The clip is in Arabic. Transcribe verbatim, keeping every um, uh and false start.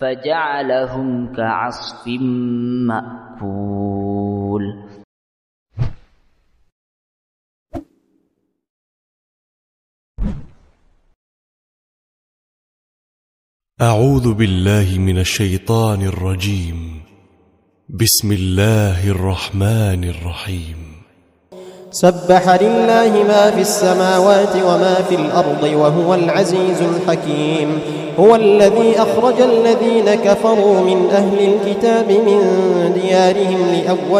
فجعلهم كعصف مأكول. أعوذ بالله من الشيطان الرجيم. بسم الله الرحمن الرحيم. سبح لله ما في السماوات وما في الأرض وهو العزيز الحكيم. هو الذي أخرج الذين كفروا من أهل الكتاب من ديارهم لأول